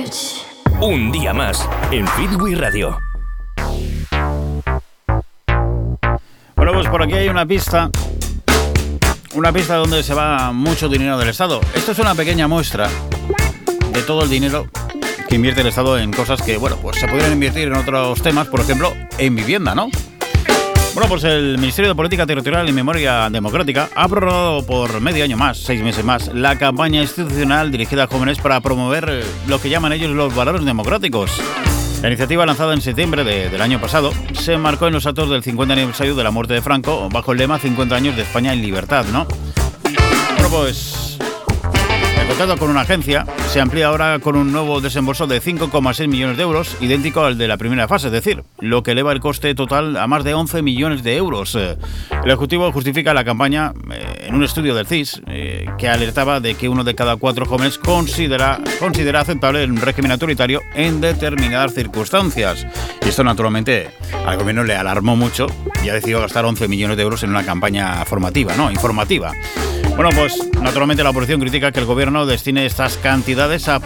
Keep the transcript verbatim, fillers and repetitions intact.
Un día más en Fitwi Radio. Bueno, pues por aquí hay una pista. Una pista donde se va mucho dinero del Estado. Esto es una pequeña muestra de todo el dinero que invierte el Estado en cosas que, bueno, pues se podrían invertir en otros temas, por ejemplo, en vivienda, ¿no? Bueno, pues el Ministerio de Política Territorial y Memoria Democrática ha prorrogado por medio año más, seis meses más, la campaña institucional dirigida a jóvenes para promover lo que llaman ellos los valores democráticos. La iniciativa, lanzada en septiembre de, del año pasado, se enmarcó en los actos del cincuenta aniversario de la muerte de Franco, bajo el lema cincuenta años de España en libertad, ¿no? Bueno, pues el contrato con una agencia se amplía ahora con un nuevo desembolso de cinco coma seis millones de euros, idéntico al de la primera fase, es decir, lo que eleva el coste total a más de once millones de euros. El Ejecutivo justifica la campaña eh, en un estudio del C I S eh, que alertaba de que uno de cada cuatro jóvenes considera, considera aceptable un régimen autoritario en determinadas circunstancias. Y esto, naturalmente, al gobierno le alarmó mucho y ha decidido gastar once millones de euros en una campaña formativa, ¿no? Informativa. Bueno, pues naturalmente la oposición critica que el gobierno destine estas cantidades a